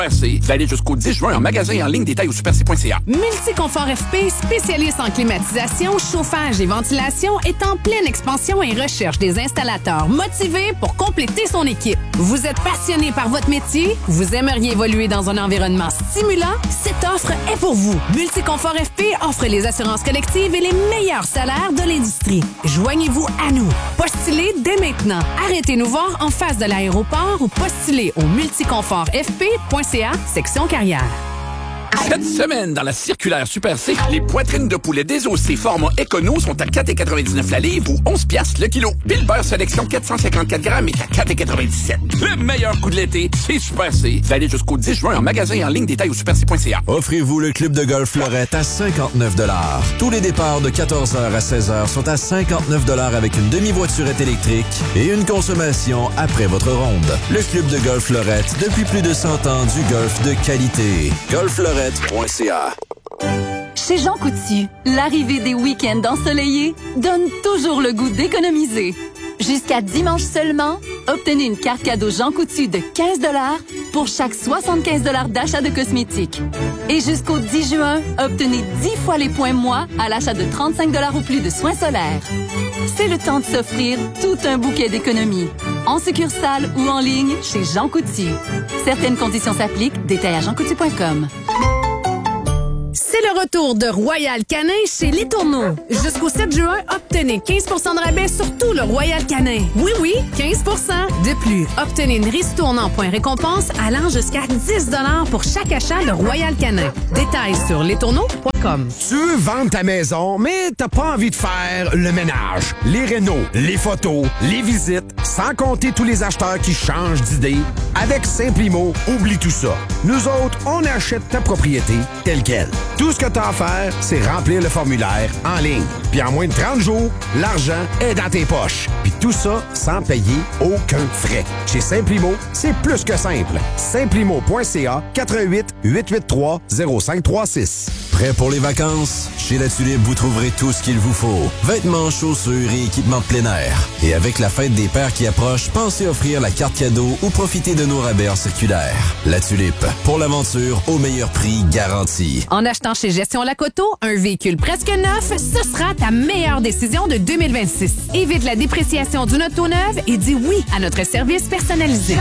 C. Valide jusqu'au 10 juin en magasin et en ligne. Détails au superc.ca. Multiconfort FP, spécialiste en climatisation, chauffage et ventilation, est en pleine expansion et recherche des installateurs motivés pour compléter son équipe. Vous êtes passionné par votre métier? Vous aimeriez évoluer dans un environnement stimulant? Cette offre est pour vous. Multiconfort FP offre les assurances collectives et les meilleurs salaires de l'industrie. Joignez-vous à nous. Postulez dès maintenant. Arrêtez-nous voir en face de l'aéroport ou postulez au multiconfortfp.ca, section carrière. Cette semaine, dans la circulaire Super C, les poitrines de poulet désossées format Econo sont à 4,99 la livre ou 11 piastres le kilo. Puis le beurre sélection 454 grammes est à 4,97. Le meilleur coup de l'été, c'est Super C. Valide jusqu'au 10 juin en magasin et en ligne. Détails au superc.ca. Offrez-vous le club de golf Fleurette à 59 $. Tous les départs de 14h à 16h sont à 59 $ avec une demi-voiturette électrique et une consommation après votre ronde. Le club de golf Fleurette, depuis plus de 100 ans, du golf de qualité. Golffleurette.ca. Chez Jean Coutu, l'arrivée des week-ends ensoleillés donne toujours le goût d'économiser. Jusqu'à dimanche seulement, obtenez une carte cadeau Jean Coutu de 15 $ pour chaque 75 $ d'achat de cosmétiques. Et jusqu'au 10 juin, obtenez 10 fois les points moi à l'achat de 35 $ ou plus de soins solaires. C'est le temps de s'offrir tout un bouquet d'économies. En succursale ou en ligne chez Jean Coutu. Certaines conditions s'appliquent. Détails à jeancoutu.com. C'est le retour de Royal Canin chez Les Tourneaux. Jusqu'au 7 juin, obtenez 15 % de rabais sur tout le Royal Canin. Oui, 15 % de plus. Obtenez une ristourne en points récompense allant jusqu'à 10 $ pour chaque achat de Royal Canin. Détails sur lestourneaux.com. Tu veux vendre ta maison, mais t'as pas envie de faire le ménage, les rénaux, les photos, les visites, sans compter tous les acheteurs qui changent d'idée. Avec Simplimo, oublie tout ça. Nous autres, on achète ta propriété telle quelle. Tout ce que t'as à faire, c'est remplir le formulaire en ligne. Puis en moins de 30 jours, l'argent est dans tes poches. Puis tout ça sans payer aucun frais. Chez Simplimo, c'est plus que simple. Simplimo.ca 88 883 0536. Prêt pour les vacances? Chez La Tulipe, vous trouverez tout ce qu'il vous faut. Vêtements, chaussures et équipements de plein air. Et avec la fête des pères qui approche, pensez offrir la carte cadeau ou profiter de nos rabais en circulaire. La Tulipe, pour l'aventure au meilleur prix garanti. En achetant chez Gestion Lacoto, un véhicule presque neuf, ce sera ta meilleure décision de 2026. Évite la dépréciation d'une auto neuve et dis oui à notre service personnalisé.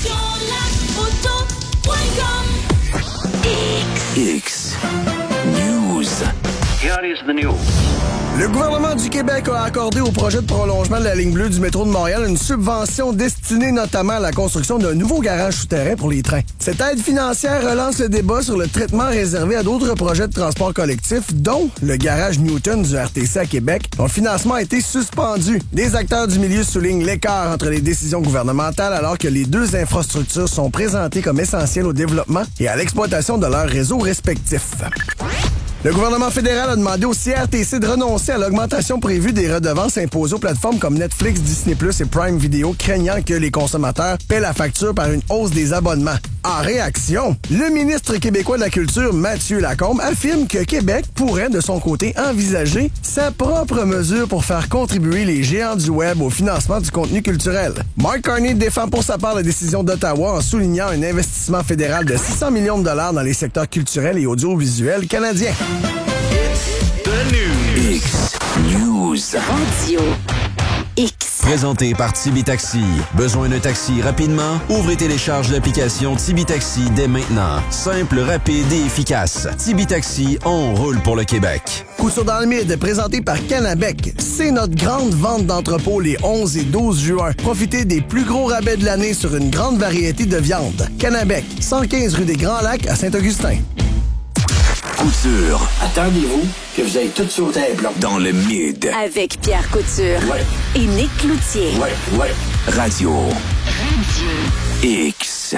X News. Here is the news. Le gouvernement du Québec a accordé au projet de prolongement de la ligne bleue du métro de Montréal une subvention destinée notamment à la construction d'un nouveau garage souterrain pour les trains. Cette aide financière relance le débat sur le traitement réservé à d'autres projets de transport collectif, dont le garage Newton du RTC à Québec, dont le financement a été suspendu. Des acteurs du milieu soulignent l'écart entre les décisions gouvernementales alors que les deux infrastructures sont présentées comme essentielles au développement et à l'exploitation de leurs réseaux respectifs. Le gouvernement fédéral a demandé au CRTC de renoncer à l'augmentation prévue des redevances imposées aux plateformes comme Netflix, Disney+ et Prime Video, craignant que les consommateurs paient la facture par une hausse des abonnements. En réaction, le ministre québécois de la Culture, Mathieu Lacombe, affirme que Québec pourrait, de son côté, envisager sa propre mesure pour faire contribuer les géants du web au financement du contenu culturel. Mark Carney défend pour sa part la décision d'Ottawa en soulignant un investissement fédéral de 600 millions de dollars dans les secteurs culturels et audiovisuels canadiens. X News. Radio X. Présenté par Tibi Taxi. Besoin d'un taxi rapidement? Ouvrez et télécharge l'application Tibi Taxi dès maintenant. Simple, rapide et efficace. Tibi Taxi, on roule pour le Québec. Couture dans le mid, présenté par Canabec. C'est notre grande vente d'entrepôt les 11 et 12 juin. Profitez des plus gros rabais de l'année sur une grande variété de viandes. Canabec, 115 rue des Grands Lacs à Saint-Augustin. Couture. Attendez-vous que vous ayez tout sauté un plomb. Dans le mid. Avec Pierre Couture. Ouais. Et Nick Cloutier. Ouais. Radio. X.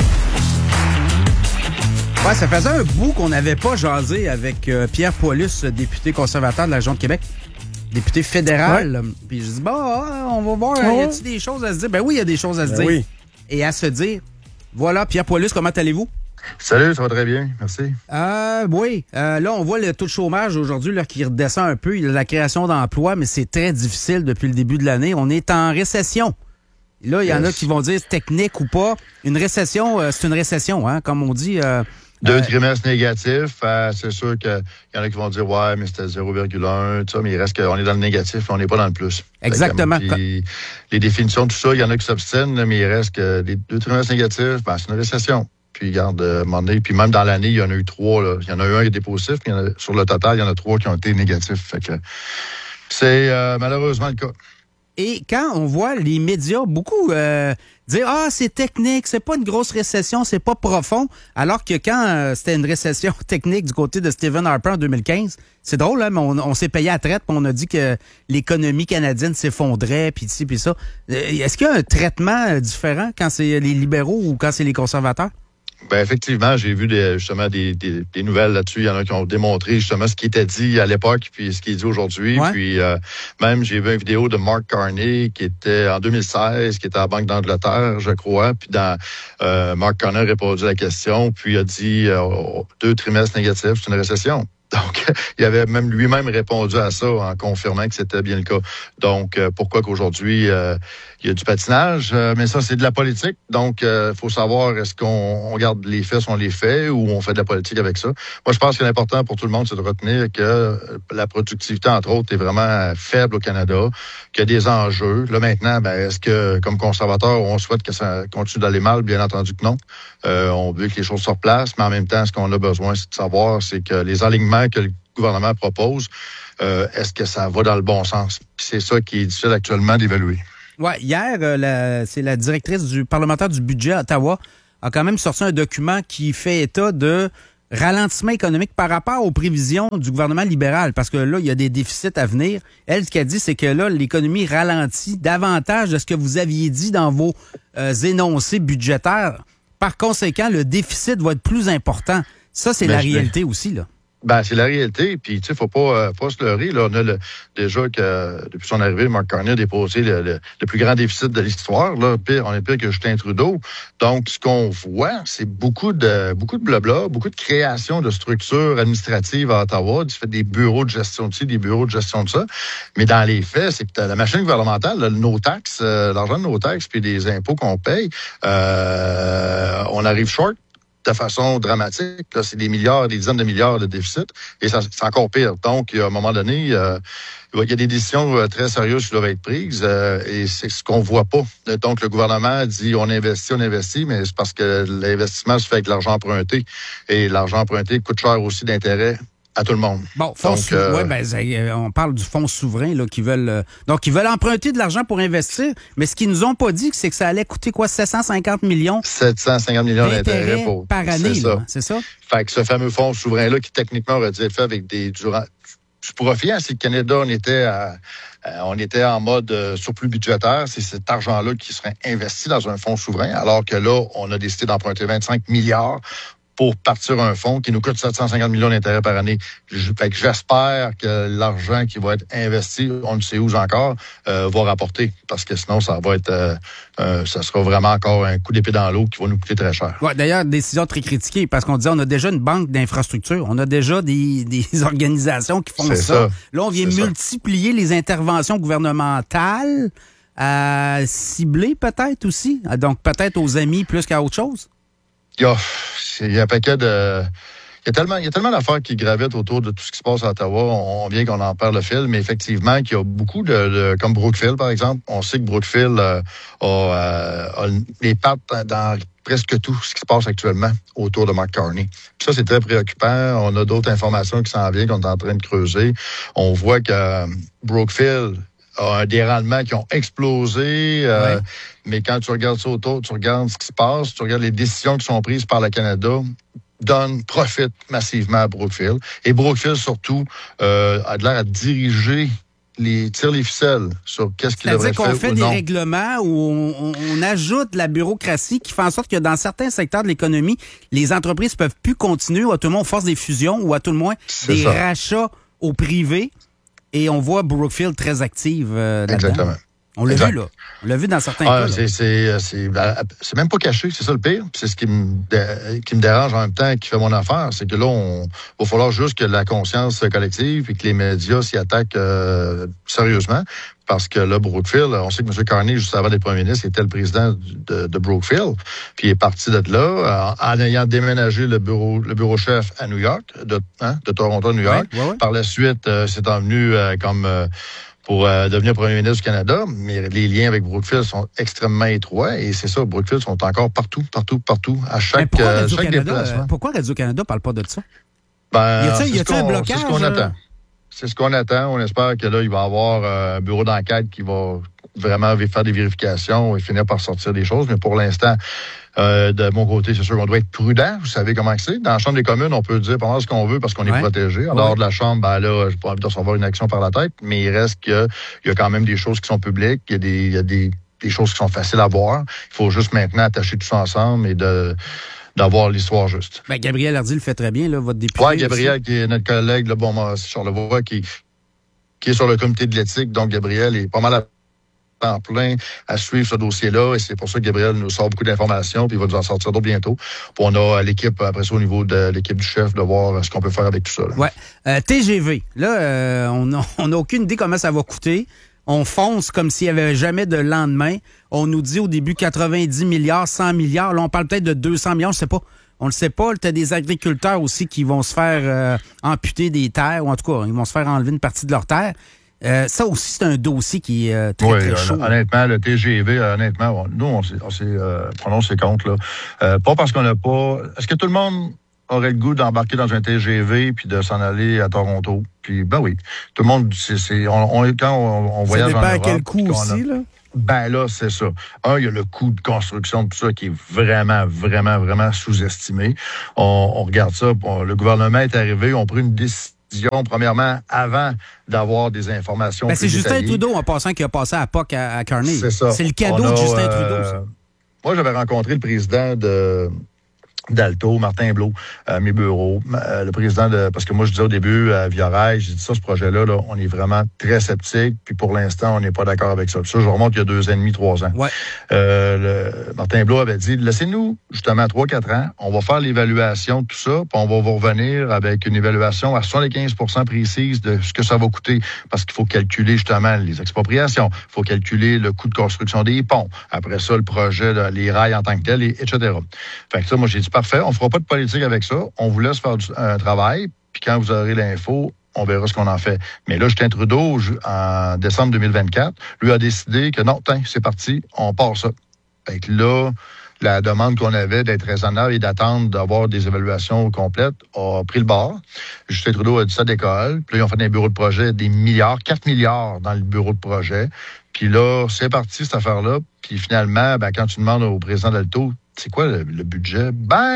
Ouais, ça faisait un bout qu'on n'avait pas jasé avec Pierre Paulus, député conservateur de la région de Québec, député fédéral. Ouais. Puis je dis, on va voir, y a-t-il des choses à se dire? Ben oui, il y a des choses à se dire. Oui. Et à se dire. Voilà, Pierre Paulus, comment allez-vous? Salut, ça va très bien, merci. Oui, là, on voit le taux de chômage aujourd'hui là, qui redescend un peu. Il y a la création d'emplois, mais c'est très difficile depuis le début de l'année. On est en récession. Là, il y en a qui vont dire technique ou pas. Une récession, c'est une récession, hein, comme on dit. 2 trimestres négatifs, c'est sûr qu'il y en a qui vont dire « Ouais, mais c'était 0,1 », tout ça, mais il reste qu'on est dans le négatif, on n'est pas dans le plus. Exactement. Puis, les définitions de tout ça, il y en a qui s'obstinent, mais il reste que les 2 trimestres négatifs, c'est une récession. Puis, regarde, à un moment donné, puis même dans l'année, il y en a eu 3. Là. Il y en a eu un qui était positif, puis sur le total, il y en a 3 qui ont été négatifs. Fait que c'est malheureusement le cas. Et quand on voit les médias beaucoup dire « Ah, c'est technique, c'est pas une grosse récession, c'est pas profond », alors que quand c'était une récession technique du côté de Stephen Harper en 2015, c'est drôle, hein, mais on s'est payé à traite, puis on a dit que l'économie canadienne s'effondrait, puis ci, puis ça. Est-ce qu'il y a un traitement différent quand c'est les libéraux ou quand c'est les conservateurs? Ben effectivement, j'ai vu justement des nouvelles là-dessus. Il y en a qui ont démontré justement ce qui était dit à l'époque puis ce qui est dit aujourd'hui. Ouais. Puis même j'ai vu une vidéo de Mark Carney qui était en 2016, qui était à la Banque d'Angleterre, je crois. Puis Mark Carney a répondu à la question, puis a dit 2 trimestres négatifs, c'est une récession. Donc, il avait même lui-même répondu à ça en confirmant que c'était bien le cas. Donc, pourquoi qu'aujourd'hui, il y a du patinage? Mais ça, c'est de la politique. Donc, faut savoir, est-ce qu'on garde les faits sont les faits ou on fait de la politique avec ça? Moi, je pense que l'important pour tout le monde, c'est de retenir que la productivité, entre autres, est vraiment faible au Canada, qu'il y a des enjeux. Là, maintenant, est-ce que, comme conservateur, on souhaite que ça continue d'aller mal? Bien entendu que non. On veut que les choses se replacent, mais en même temps, ce qu'on a besoin de savoir, c'est que les alignements que le gouvernement propose, est-ce que ça va dans le bon sens? Puis c'est ça qui est difficile actuellement d'évaluer. Oui, hier, c'est la directrice du parlementaire du budget à Ottawa a quand même sorti un document qui fait état de ralentissement économique par rapport aux prévisions du gouvernement libéral, parce que là, il y a des déficits à venir. Elle, ce qu'elle dit, c'est que là, l'économie ralentit davantage de ce que vous aviez dit dans vos énoncés budgétaires. Par conséquent, le déficit va être plus important. Ça, c'est la réalité aussi, là. C'est la réalité. Puis, tu sais, faut pas se leurrer. Là, on a déjà que, depuis son arrivée, Mark Carney a déposé le plus grand déficit de l'histoire. Là, on est pire que Justin Trudeau. Donc, ce qu'on voit, c'est beaucoup de blabla, beaucoup de création de structures administratives à Ottawa. Tu fais des bureaux de gestion de ci, des bureaux de gestion de ça. Mais dans les faits, c'est que la machine gouvernementale, là, nos taxes, l'argent de nos taxes puis des impôts qu'on paye, on arrive short de façon dramatique. Là, c'est des milliards, des dizaines de milliards de déficit. Et ça, c'est encore pire. Donc, à un moment donné, il y a des décisions très sérieuses qui doivent être prises et c'est ce qu'on voit pas. Donc, le gouvernement dit on investit, mais c'est parce que l'investissement se fait avec l'argent emprunté. Et l'argent emprunté coûte cher aussi d'intérêt à tout le monde. Bon, on parle du fonds souverain là, qui veulent ils veulent emprunter de l'argent pour investir, mais ce qu'ils nous ont pas dit, c'est que ça allait coûter quoi, 750 millions? 750 millions d'intérêts par année, c'est ça? Fait que ce fameux fonds souverain-là, qui techniquement aurait dû être fait avec du profit, hein, si le Canada, on était en mode surplus budgétaire, c'est cet argent-là qui serait investi dans un fonds souverain, alors que là, on a décidé d'emprunter 25 milliards pour partir un fonds qui nous coûte 750 millions d'intérêts par année. Fait que j'espère que l'argent qui va être investi, on ne sait où encore, va rapporter. Parce que sinon, ça va être, ça sera vraiment encore un coup d'épée dans l'eau qui va nous coûter très cher. Ouais, d'ailleurs, décision très critiquée parce qu'on disait on a déjà une banque d'infrastructures, on a déjà des organisations qui font ça. Là, on vient multiplier les interventions gouvernementales, ciblées peut-être aussi. Donc peut-être aux amis plus qu'à autre chose. Il y a un paquet de... Il y a tellement d'affaires qui gravitent autour de tout ce qui se passe à Ottawa. On vient qu'on en perd le fil, mais effectivement, qu'il y a beaucoup comme Brookfield, par exemple. On sait que Brookfield a les pattes dans presque tout ce qui se passe actuellement autour de Mark Carney. Puis ça, c'est très préoccupant. On a d'autres informations qui s'en viennent, qu'on est en train de creuser. On voit que Brookfield a des rendements qui ont explosé. Mais quand tu regardes ça autour, tu regardes ce qui se passe, tu regardes les décisions qui sont prises par le Canada, profite massivement à Brookfield. Et Brookfield, surtout, a de l'air à diriger tire les ficelles sur qu'est-ce qu'il devrait faire ou non. C'est-à-dire qu'on fait des règlements où on ajoute la bureaucratie qui fait en sorte que dans certains secteurs de l'économie, les entreprises peuvent plus continuer, ou à tout le moins on force des fusions, ou à tout le moins des rachats au privé. Et on voit Brookfield très active là-dedans. Exactement. On l'a vu, là. On l'a vu dans certains cas. C'est même pas caché, c'est ça le pire. C'est ce qui me dérange en même temps, qui fait mon affaire. C'est que là, va falloir juste que la conscience collective et que les médias s'y attaquent sérieusement. parce que là, Brookfield, on sait que M. Carney, juste avant d'être premier ministre, était le président de Brookfield, puis il est parti de là en ayant déménagé le bureau chef à New York, de Toronto à New York. Ouais. Par la suite, c'est envenu pour devenir premier ministre du Canada, mais les liens avec Brookfield sont extrêmement étroits et c'est ça, Brookfield sont encore partout, à chaque déplacement. Pourquoi Radio-Canada ne parle pas de ça? Ben, y a-t-il un blocage? C'est ce qu'on attend. C'est ce qu'on attend. On espère que là, il va y avoir un bureau d'enquête qui va vraiment faire des vérifications et finir par sortir des choses. Mais pour l'instant, de mon côté, c'est sûr qu'on doit être prudent. Vous savez comment c'est. Dans la Chambre des communes, on peut dire pas mal ce qu'on veut parce qu'on est protégé. En dehors de la Chambre, ben là, j'ai pas envie de recevoir une action par la tête, mais il reste qu'il y a quand même des choses qui sont publiques. Il y a des choses qui sont faciles à voir. Il faut juste maintenant attacher tout ça ensemble et d'avoir l'histoire juste. Ben, Gabriel Hardy le fait très bien, là, votre député. Oui, Gabriel, qui est notre collègue, là, c'est Charlevoix, qui est sur le comité de l'éthique. Donc, Gabriel est pas mal à temps plein à suivre ce dossier-là. Et c'est pour ça que Gabriel nous sort beaucoup d'informations, puis il va nous en sortir d'autres bientôt. Puis on a l'équipe, après ça, au niveau de l'équipe du chef, de voir ce qu'on peut faire avec tout ça. Oui. TGV, là, on n'a aucune idée comment ça va coûter. On fonce comme s'il n'y avait jamais de lendemain. On nous dit au début 90 milliards, 100 milliards. Là, on parle peut-être de 200 millions, je ne sais pas. On ne le sait pas. Tu as des agriculteurs aussi qui vont se faire amputer des terres, ou en tout cas, ils vont se faire enlever une partie de leurs terres. Ça aussi, c'est un dossier qui est très chaud. Honnêtement, le TGV, nous, prenons ces comptes, là. Pas parce qu'on n'a pas... Est-ce que tout le monde aurait le goût d'embarquer dans un TGV puis de s'en aller à Toronto? Puis, ben oui. Tout le monde, quand on voyage en Europe... Ça dépend à quel coût aussi, là? Ben là, c'est ça. Il y a le coût de construction de tout ça qui est vraiment, vraiment, vraiment sous-estimé. On regarde ça. Le gouvernement est arrivé, on a pris une décision, premièrement, avant d'avoir des informations. Ben, c'est Justin Trudeau, en passant, qui a passé à POC à Carney. C'est ça. C'est le cadeau de Justin Trudeau, ça. Moi, j'avais rencontré le président d'Alto, Martin Blot, mes bureaux, le président parce que moi, je disais au début, à Via-Rail, j'ai dit ça, ce projet-là, là, on est vraiment très sceptique, puis pour l'instant, on n'est pas d'accord avec ça. Puis ça, je remonte il y a 2 ans et demi, 3 ans. Ouais. Martin Blot avait dit, laissez-nous, justement, 3-4 ans, on va faire l'évaluation de tout ça, puis on va vous revenir avec une évaluation à 75% précise de ce que ça va coûter, parce qu'il faut calculer, justement, les expropriations, il faut calculer le coût de construction des ponts, après ça, le projet, les rails en tant que tel, etc. Fait que ça, moi, j'ai dit, parfait, on ne fera pas de politique avec ça. On vous laisse faire un travail, puis quand vous aurez l'info, on verra ce qu'on en fait. Mais là, Justin Trudeau, en décembre 2024, lui a décidé que non, c'est parti, on part ça. Fait que là, la demande qu'on avait d'être raisonnable et d'attendre d'avoir des évaluations complètes a pris le bord. Justin Trudeau a dit ça d'école. Puis là, ils ont fait un bureau de projet, des milliards, 4 milliards dans le bureau de projet. Puis là, c'est parti, cette affaire-là. Puis finalement, quand tu demandes au président d'Alto, c'est quoi le budget?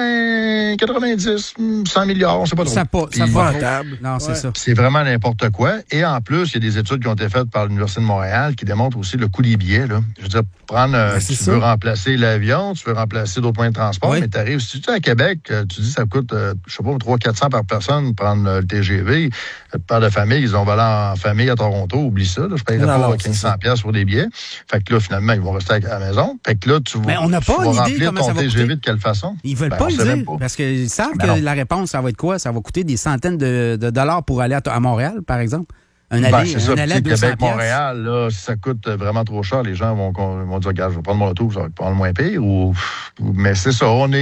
90, 100 milliards, on sait pas trop. Ça pas rentable. Non, c'est ça. C'est vraiment n'importe quoi. Et en plus, il y a des études qui ont été faites par l'Université de Montréal qui démontrent aussi le coût des billets, là. Je veux dire, tu veux remplacer l'avion, tu veux remplacer d'autres moyens de transport, mais tu arrives, si tu es à Québec, tu dis ça coûte, je sais pas, 300-400 par personne prendre le TGV. Père de famille, ils ont volé en famille à Toronto, oublie ça, là, je paierais pas 1500$ pour des billets. Fait que là, finalement, ils vont rester à la maison. Fait que là, tu vas on n'a pas une idée comment ça va TGV de quelle façon? Ils veulent pas le dire, parce qu'ils savent que la réponse, ça va être quoi? Ça va coûter des centaines de dollars pour aller à Montréal, par exemple. Un aller à 200$. Québec-Montréal, là, si ça coûte vraiment trop cher, les gens vont dire, regarde, je vais prendre mon auto, ça va être pas le moins pire. Mais c'est ça, on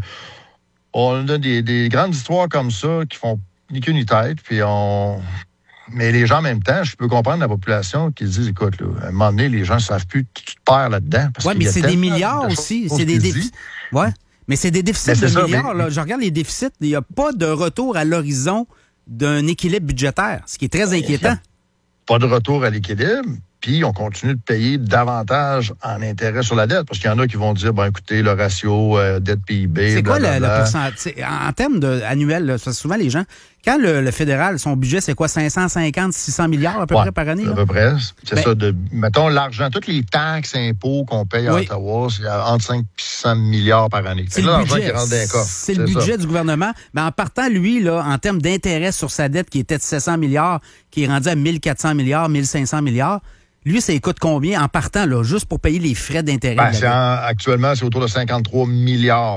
a des grandes histoires comme ça qui font ni queue ni tête, puis Mais les gens, en même temps, je peux comprendre la population qui se dit, écoute, là, à un moment donné, les gens ne savent plus, tu te perds là-dedans. Oui, mais c'est des milliards aussi. C'est des déficits. Oui, mais c'est des déficits de milliards. Là. Je regarde les déficits, il n'y a pas de retour à l'horizon d'un équilibre budgétaire, ce qui est très inquiétant. Pas de retour à l'équilibre. Puis, on continue de payer davantage en intérêt sur la dette. Parce qu'il y en a qui vont dire, écoutez, le ratio dette PIB... C'est quoi le pourcentage? En termes annuels, souvent les gens... Quand le fédéral, son budget, c'est quoi? 550, 600 milliards à peu près par année? À peu près. C'est ça. Mettons, l'argent, toutes les taxes, impôts qu'on paye à Ottawa, c'est entre 5 et 600 milliards par année. C'est l'argent qui rentre dans les coffres. C'est le budget du gouvernement. Mais en partant, lui, là, en termes d'intérêt sur sa dette qui était de 700 milliards, qui est rendu à 1400 milliards, 1500 milliards, Lui, ça coûte combien en partant, là, juste pour payer les frais d'intérêt? Actuellement, c'est autour de 53 milliards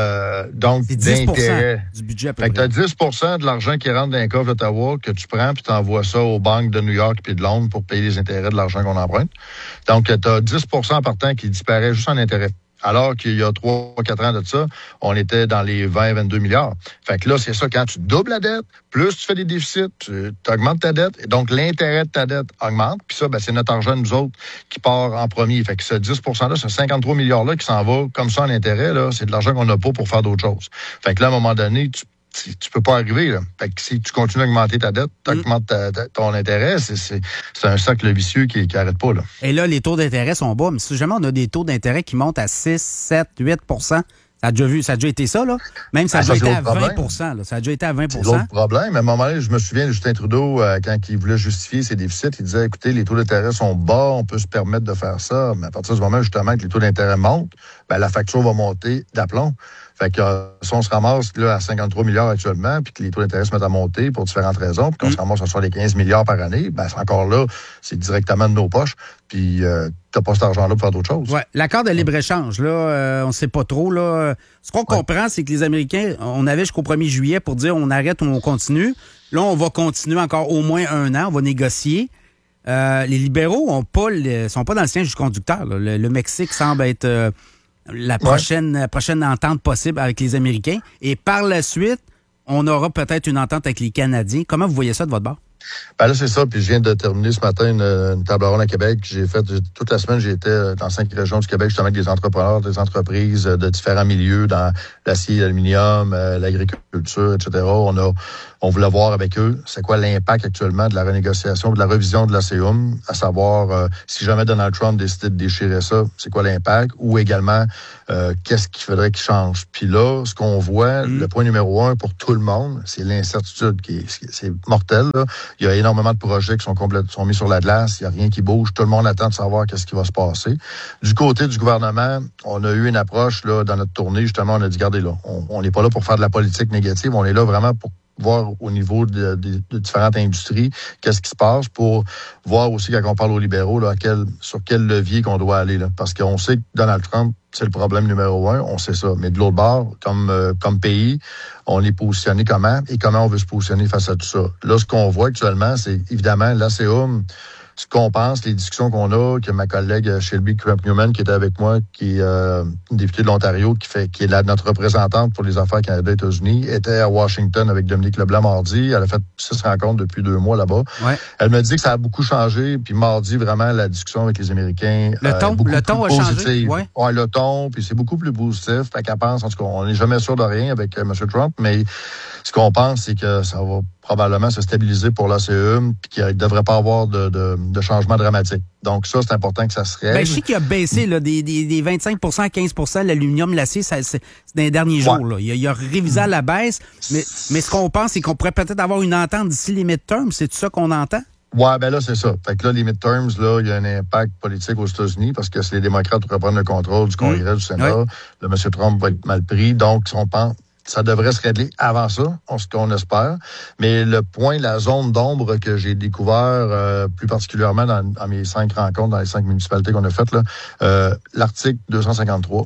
d'intérêt du budget à peu près. Fait que tu as 10 de l'argent qui rentre dans les coffres d'Ottawa que tu prends puis tu envoies ça aux banques de New York puis de Londres pour payer les intérêts de l'argent qu'on emprunte. Donc, tu as 10 en partant qui disparaît juste en intérêt. Alors qu'il y a 3-4 ans de ça, on était dans les 20-22 milliards. Fait que là, c'est ça, quand tu doubles la dette, plus tu fais des déficits, tu augmentes ta dette, et donc l'intérêt de ta dette augmente. Puis ça, c'est notre argent, nous autres, qui part en premier. Fait que ce 10 %-là, ce 53 milliards-là qui s'en va comme ça en intérêt, là, c'est de l'argent qu'on n'a pas pour faire d'autres choses. Fait que là, à un moment donné, tu peux pas arriver, là. Fait que si tu continues à augmenter ta dette, tu augmentes ton intérêt, c'est un cercle vicieux qui arrête pas, là. Et là, les taux d'intérêt sont bas, mais si jamais on a des taux d'intérêt qui montent à 6, 7, 8 ça a déjà été ça, là? Même ça a déjà été à 20 là. Ça a déjà été à 20 C'est l'autre problème. À un moment donné, je me souviens de Justin Trudeau, quand il voulait justifier ses déficits, il disait, écoutez, les taux d'intérêt sont bas, on peut se permettre de faire ça. Mais à partir du moment, justement, que les taux d'intérêt montent, la facture va monter d'aplomb. Fait que si on se ramasse là, à 53 milliards actuellement, puis que les taux d'intérêt se mettent à monter pour différentes raisons, puis qu'on se ramasse à 75 milliards par année, c'est encore là, c'est directement de nos poches, puis t'as pas cet argent-là pour faire d'autres choses. Ouais, l'accord de libre-échange, là, on sait pas trop, là. Ce qu'on comprend, c'est que les Américains, on avait jusqu'au 1er juillet pour dire on arrête ou on continue. Là, on va continuer encore au moins 1 an, on va négocier. Les libéraux sont pas dans le siège du conducteur, là. Le Mexique semble être... la prochaine entente possible avec les Américains. Et par la suite, on aura peut-être une entente avec les Canadiens. Comment vous voyez ça de votre bord? Là, c'est ça. Puis je viens de terminer ce matin une table ronde à Québec. J'ai fait toute la semaine, j'ai été dans 5 régions du Québec, justement avec des entrepreneurs, des entreprises de différents milieux, dans l'acier, l'aluminium, l'agriculture, etc. On voulait voir avec eux c'est quoi l'impact actuellement de la renégociation, de la révision de l'ACUM, à savoir si jamais Donald Trump décidait de déchirer ça, c'est quoi l'impact, ou également qu'est-ce qu'il faudrait qu'il change. Puis là, ce qu'on voit, le point numéro 1 pour tout le monde, c'est l'incertitude c'est mortel, là. Il y a énormément de projets qui sont mis sur la glace, il n'y a rien qui bouge, tout le monde attend de savoir qu'est-ce qui va se passer. Du côté du gouvernement, on a eu une approche là dans notre tournée, justement, on a dit, regardez là, on n'est pas là pour faire de la politique négative, on est là vraiment pour voir au niveau de différentes industries qu'est-ce qui se passe, pour voir aussi quand on parle aux libéraux là, sur quel levier qu'on doit aller là, parce qu'on sait que Donald Trump, c'est le problème numéro 1, on sait ça. Mais de l'autre bord, comme pays, on est positionné comment et comment on veut se positionner face à tout ça. Là, ce qu'on voit actuellement, c'est évidemment l'ACUM. Ce qu'on pense, les discussions qu'on a, que ma collègue Shelby Crump-Newman, qui était avec moi, qui est une députée de l'Ontario, qui est notre représentante pour les affaires Canada-États-Unis, était à Washington avec Dominique Leblanc mardi. Elle a fait 6 rencontres depuis 2 mois là-bas. Ouais. Elle me dit que ça a beaucoup changé. Puis mardi, vraiment, la discussion avec les Américains... Le ton a changé? Ouais, le ton, puis c'est beaucoup plus positif. Fait qu'elle pense, en tout cas, on n'est jamais sûr de rien avec M. Trump, mais ce qu'on pense, c'est que ça va probablement se stabiliser pour l'ACUM, puis qu'il ne devrait pas avoir de changement dramatique. Donc ça, c'est important que ça se règle. Je sais qu'il a baissé là, des 25 à 15 l'aluminium, l'acier, c'est dans les derniers jours. Là. Il a révisé à la baisse, mais ce qu'on pense, c'est qu'on pourrait peut-être avoir une entente d'ici les midterms. C'est tout ça qu'on entend? Ouais, là, c'est ça. Fait que là, les midterms, là, il y a un impact politique aux États-Unis parce que si les démocrates reprennent le contrôle du Congrès, du Sénat, le M. Trump va être mal pris. Donc, on pense... Ça devrait se régler avant ça, ce qu'on espère. Mais le point, la zone d'ombre que j'ai découvert plus particulièrement dans mes 5 rencontres, dans les 5 municipalités qu'on a faites, là, l'article 252,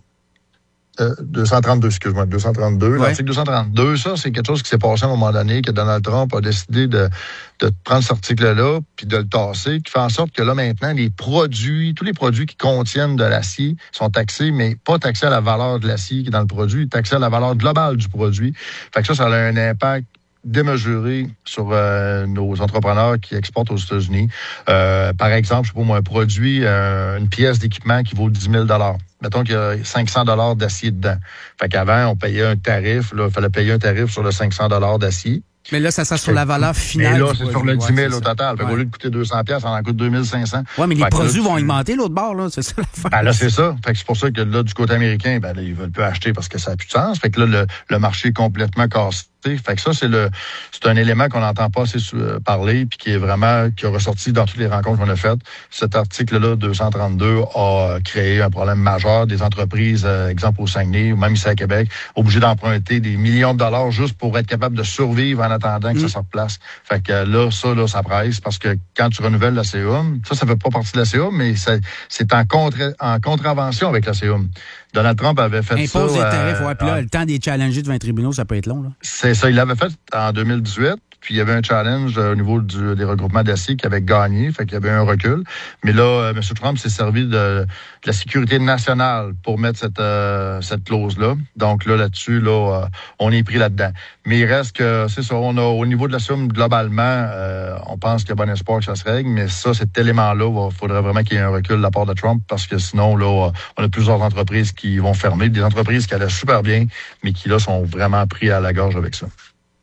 excuse-moi, 232. Ouais. L'article 232, ça, c'est quelque chose qui s'est passé à un moment donné, que Donald Trump a décidé de prendre cet article-là, puis de le tasser, qui fait en sorte que là, maintenant, tous les produits qui contiennent de l'acier sont taxés, mais pas taxés à la valeur de l'acier qui est dans le produit, taxés à la valeur globale du produit. Fait que ça a un impact démesuré sur nos entrepreneurs qui exportent aux États-Unis. Par exemple, je sais pas moi, un produit, une pièce d'équipement qui vaut 10 000 $. Mettons qu'il y a 500 $ d'acier dedans. Fait qu'avant, on payait un tarif, il fallait payer un tarif sur le 500 $ d'acier. Mais là, ça sera sur la valeur finale. Mais là, c'est sur le 10 000 au total. Fait qu'au lieu de coûter 200 $, ça en coûte 2 500. Oui, mais les produits vont augmenter l'autre bord, là. C'est ça l'affaire. Là, c'est ça. Fait que c'est pour ça que là, du côté américain, là, ils veulent plus acheter parce que ça n'a plus de sens. Fait que là, le marché est complètement cassé. capacité. Fait que ça, c'est un élément qu'on n'entend pas assez parler, puis qui a ressorti dans toutes les rencontres qu'on a faites. Cet article-là, 232, a créé un problème majeur. Des entreprises, exemple au Saguenay, ou même ici à Québec, obligées d'emprunter des millions de dollars juste pour être capable de survivre en attendant que ça se replace. Fait que là, ça presse, parce que quand tu renouvelles la CEUM, ça fait pas partie de la CEUM, mais c'est en contravention avec la CEUM. Donald Trump avait fait ça. Impose des tarifs, puis là, le temps des challenges devant les tribunaux, ça peut être long, là. C'est ça, il l'avait fait en 2018. Puis il y avait un challenge au niveau des regroupements d'acier qui avait gagné, fait qu'il y avait un recul. Mais là, M. Trump s'est servi de la sécurité nationale pour mettre cette clause-là. Donc là-dessus, on est pris là-dedans. Mais il reste que, c'est ça, on a au niveau de la somme, globalement, on pense qu'il y a bon espoir que ça se règle, mais ça, cet élément-là, il faudrait vraiment qu'il y ait un recul de la part de Trump, parce que sinon, là, on a plusieurs entreprises qui vont fermer, des entreprises qui allaient super bien, mais qui, là, sont vraiment pris à la gorge avec ça.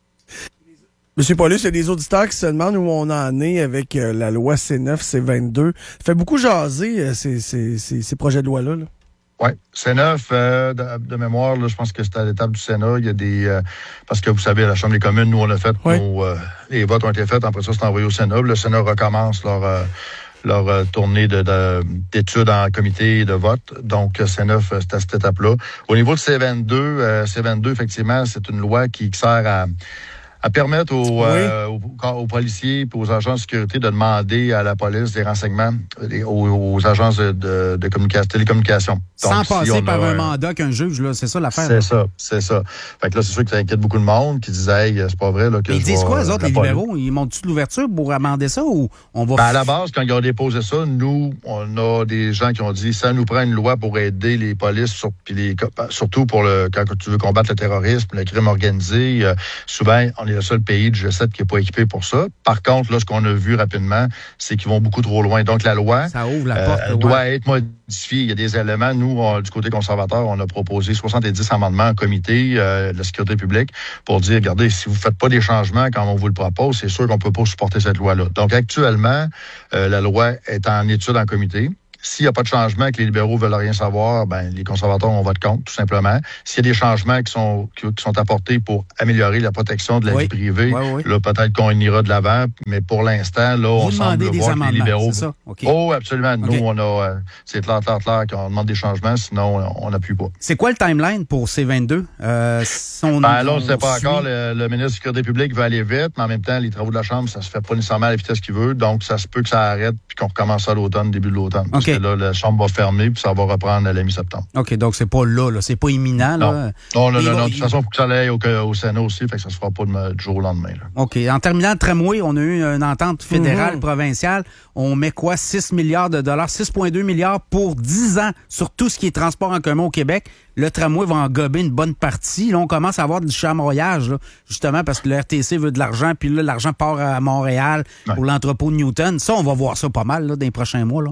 Monsieur Paulus, il y a des auditeurs qui se demandent où on en est avec la loi C9, C22. Ça fait beaucoup jaser, ces projets de loi-là. Là. Oui, C9, de mémoire, là, je pense que c'était à l'étape du Sénat. Il y a des... parce que vous savez, à la Chambre des communes, nous, on a fait... les votes ont été faits. Après ça, c'est envoyé au Sénat. Le Sénat recommence leur tournée d'études en comité de vote. Donc, C9, c'est à cette étape-là. Au niveau de C22, effectivement, c'est une loi qui sert à permettre aux policiers et aux agents de sécurité de demander à la police des renseignements aux agences de télécommunications. Sans passer par un mandat qu'un juge, là, c'est ça l'affaire. C'est ça. Fait que là, c'est sûr que ça inquiète beaucoup de monde qui disait, hey, c'est pas vrai, là, que ils disent quoi, eux autres, les libéraux? Ils montent-tu de l'ouverture pour amender ça ou on va... à la base, quand ils ont déposé ça, nous, on a des gens qui ont dit, ça nous prend une loi pour aider les polices, surtout pour quand tu veux combattre le terrorisme, le crime organisé. Souvent, on est le seul pays du G7 qui n'est pas équipé pour ça. Par contre, là, ce qu'on a vu rapidement, c'est qu'ils vont beaucoup trop loin. Donc, la loi, ça ouvre la porte, elle doit être modifiée. Il y a des éléments. Nous, du côté conservateur, on a proposé 70 amendements en comité de la sécurité publique pour dire, regardez, si vous ne faites pas des changements quand on vous le propose, c'est sûr qu'on ne peut pas supporter cette loi-là. Donc, actuellement, la loi est en étude en comité. S'il n'y a pas de changement et que les libéraux veulent rien savoir, les conservateurs, on vote contre, tout simplement. S'il y a des changements qui sont apportés pour améliorer la protection de la vie privée, là, peut-être qu'on ira de l'avant. Mais pour l'instant, là, on semble voir que les libéraux... C'est ça? Okay. Oh, absolument. Nous, on a... c'est clair qu'on demande des changements, sinon, on n'appuie pas. C'est quoi le timeline pour C22? Là, on ne sait pas encore. Le ministre de la Sécurité publique veut aller vite, mais en même temps, les travaux de la Chambre, ça se fait pas nécessairement à la vitesse qu'il veut. Donc, ça se peut que ça arrête puis qu'on recommence à l'automne, début de l'automne. Okay. Là, la Chambre va fermer, puis ça va reprendre à la mi-septembre. OK, donc c'est pas là, c'est pas imminent, là. Non. De toute façon, il faut que ça aille au Sénat aussi, fait que ça se fera pas du jour au lendemain, là. OK. En terminant le tramway, on a eu une entente fédérale, provinciale. On met quoi? 6 milliards de dollars, 6,2 milliards pour 10 ans sur tout ce qui est transport en commun au Québec. Le tramway va engober une bonne partie. Là, on commence à avoir du chamoyage, là, justement, parce que le RTC veut de l'argent, puis là, l'argent part à Montréal pour l'entrepôt de Newton. Ça, on va voir ça pas mal, là, dans les prochains mois, là.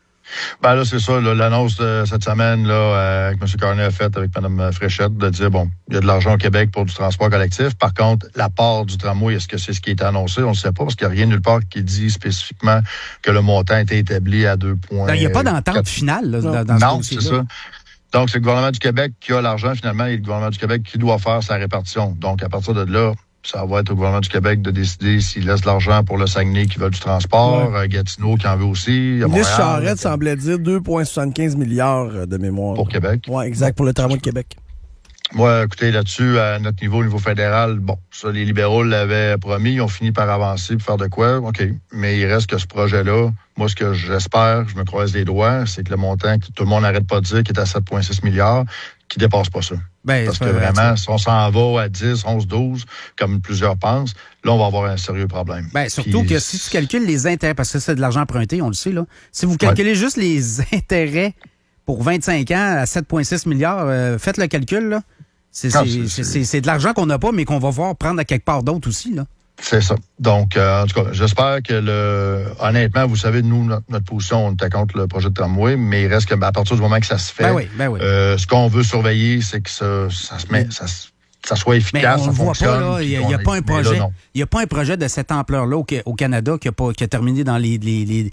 Là, c'est ça, là, l'annonce de cette semaine, là, que M. Carney a faite avec Mme Fréchette, de dire, il y a de l'argent au Québec pour du transport collectif. Par contre, la part du tramway, est-ce que c'est ce qui est annoncé? On ne sait pas, parce qu'il n'y a rien nulle part qui dit spécifiquement que le montant a été établi à 2 points. Il n'y a pas d'entente finale, là, dans ce dossier-là. C'est ça. Donc, c'est le gouvernement du Québec qui a l'argent, finalement, et le gouvernement du Québec qui doit faire sa répartition. Donc, à partir de là, ça va être au gouvernement du Québec de décider s'il laisse de l'argent pour le Saguenay qui veut du transport, Gatineau qui en veut aussi. Le ministre Charette semblait dire 2,75 milliards de mémoire. Pour Québec. Oui, exact, pour le tramway de Québec. Moi, écoutez, là-dessus, à notre niveau, au niveau fédéral, ça, les libéraux l'avaient promis, ils ont fini par avancer, pour faire de quoi, OK. Mais il reste que ce projet-là, moi, ce que j'espère, je me croise les doigts, c'est que le montant que tout le monde n'arrête pas de dire, qui est à 7,6 milliards, qui dépasse pas ça. Parce que vraiment, si on s'en va à 10, 11, 12, comme plusieurs pensent, là, on va avoir un sérieux problème. Surtout que si tu calcules les intérêts, parce que c'est de l'argent emprunté, on le sait, là. Si vous calculez juste les intérêts pour 25 ans à 7,6 milliards, faites le calcul, là. C'est de l'argent qu'on n'a pas, mais qu'on va voir prendre à quelque part d'autre aussi, là. C'est ça. Donc, en tout cas, j'espère que honnêtement, vous savez, nous, notre position, on était contre le projet de tramway, mais il reste que à partir du moment que ça se fait, oui. ce qu'on veut surveiller, c'est que ça ça soit efficace, mais on ça voit fonctionne. Pas, là, il n'y a pas un projet. Il n'y a pas un projet de cette ampleur-là au Canada qui a terminé dans les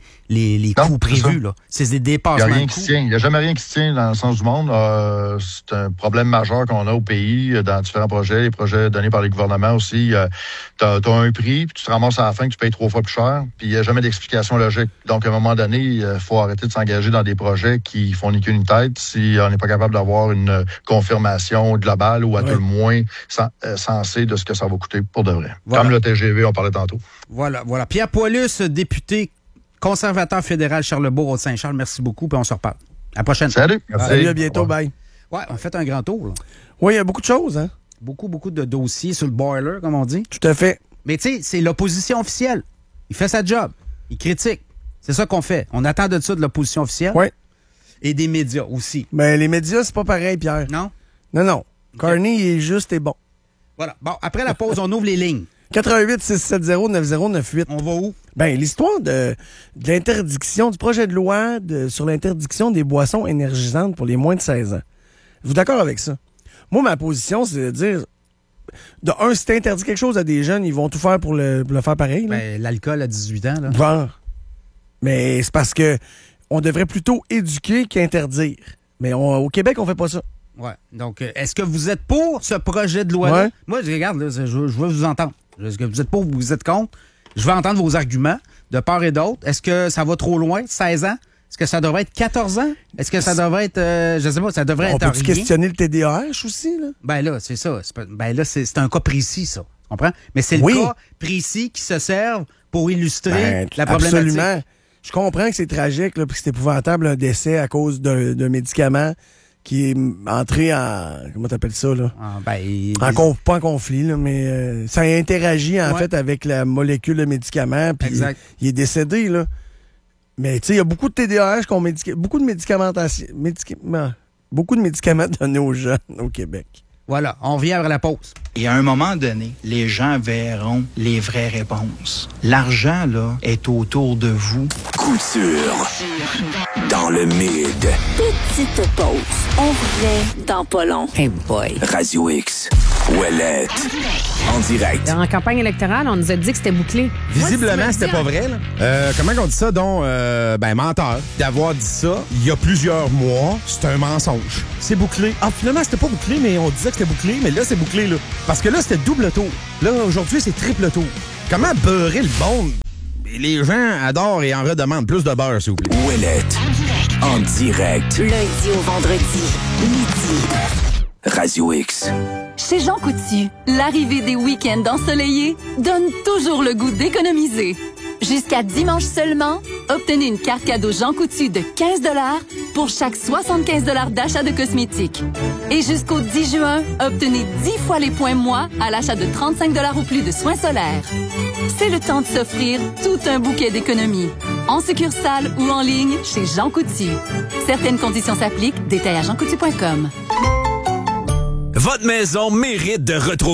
coûts prévus. C'est des dépassements de coûts. Il n'y a jamais rien qui se tient dans le sens du monde. C'est un problème majeur qu'on a au pays dans différents projets. Les projets donnés par les gouvernements aussi. Tu as un prix, puis tu te ramasses à la fin que tu payes 3 fois plus cher, puis il n'y a jamais d'explication logique. Donc, à un moment donné, il faut arrêter de s'engager dans des projets qui font ni queue ni tête si on n'est pas capable d'avoir une confirmation globale ou à tout le moins sensée de ce que ça va coûter pour de vrai. Voilà. Comme le TGV, on parlait tantôt. Voilà. Pierre Poilus, député conservateur fédéral Charlebourg-Haute-Saint-Charles, merci beaucoup, puis on se reparle. À la prochaine. Salut. Merci. Salut, à bientôt, bye. Ouais, on a fait un grand tour. Là. Oui, il y a beaucoup de choses, hein? Beaucoup de dossiers sur le boiler, comme on dit. Tout à fait. Mais tu sais, c'est l'opposition officielle. Il fait sa job. Il critique. C'est ça qu'on fait. On attend de ça de l'opposition officielle. Oui. Et des médias aussi. Mais les médias, c'est pas pareil, Pierre. Non? Non. Carney, il est juste et bon. Voilà. Bon, après la pause, on ouvre les lignes. 88-670-9098. On va où? Ben, l'histoire de l'interdiction, du projet de loi sur l'interdiction des boissons énergisantes pour les moins de 16 ans. Vous êtes d'accord avec ça? Moi, ma position, c'est de dire, de un, si t'interdis quelque chose à des jeunes, ils vont tout faire pour le faire pareil. Là. Ben, l'alcool à 18 ans, là. Bon. Mais c'est parce que on devrait plutôt éduquer qu'interdire. Mais au Québec, on fait pas ça. Ouais. Donc, est-ce que vous êtes pour ce projet de loi-là? Ouais. Moi, je regarde, là, je veux vous entendre. Est-ce que vous êtes pour ou vous êtes contre? Je veux entendre vos arguments de part et d'autre. Est-ce que ça va trop loin, 16 ans? Est-ce que ça devrait être 14 ans? Est-ce que ça devrait être, je sais pas, ça devrait être On peut-tu questionner le TDAH aussi, là? Ben là, c'est ça. Ben là, c'est un cas précis, ça. Tu comprends? Mais c'est le cas précis qui se serve pour illustrer la problématique. Absolument. Je comprends que c'est tragique, là, puis que c'est épouvantable, un décès à cause d'un médicament qui est entré en... Comment t'appelles ça, là? Pas en conflit, là, mais ça interagit, en fait, avec la molécule de médicament, puis il est décédé, là. Mais, tu sais, il y a beaucoup de TDAH, beaucoup de beaucoup de médicaments donnés aux jeunes au Québec. Voilà, on revient après la pause. Et à un moment donné, les gens verront les vraies réponses. L'argent, là, est autour de vous. Couture. Dans le mid. Petite pause. On revient dans pas long. Hey boy. Radio X. Ouellette. En direct. En campagne électorale, on nous a dit que c'était bouclé. Visiblement, c'était pas vrai. Là. Comment on dit ça, donc? Menteur. D'avoir dit ça il y a plusieurs mois, c'est un mensonge. C'est bouclé. Ah, finalement, c'était pas bouclé, mais on disait que c'était bouclé, mais là, c'est bouclé, là. Parce que là, c'était double tour. Là, aujourd'hui, c'est triple tour. Comment beurrer le monde? Les gens adorent et en redemandent plus de beurre, s'il vous plaît. Ouellette. En direct. Lundi au vendredi. Midi. Radio X. Chez Jean Coutu, l'arrivée des week-ends ensoleillés donne toujours le goût d'économiser. Jusqu'à dimanche seulement, obtenez une carte cadeau Jean Coutu de 15 $ pour chaque 75 $ d'achat de cosmétiques. Et jusqu'au 10 juin, obtenez 10 fois les points moi à l'achat de 35 $ ou plus de soins solaires. C'est le temps de s'offrir tout un bouquet d'économies. En succursale ou en ligne chez Jean Coutu. Certaines conditions s'appliquent. Détails à jeancoutu.com. Votre maison mérite de retrouver